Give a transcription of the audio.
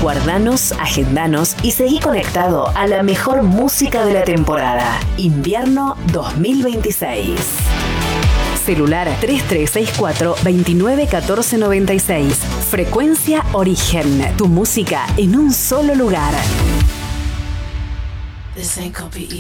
Guardanos, agendanos y seguí conectado a la mejor música de la temporada. Invierno 2026. Celular 3364 29 14 96. Frecuencia Origen. Tu música en un solo lugar.